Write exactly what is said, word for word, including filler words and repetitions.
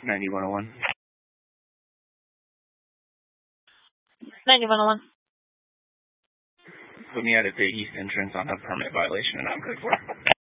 ninety-one oh one. ninety-one oh one. Put me out at the east entrance on a permit violation, and I'm good for it.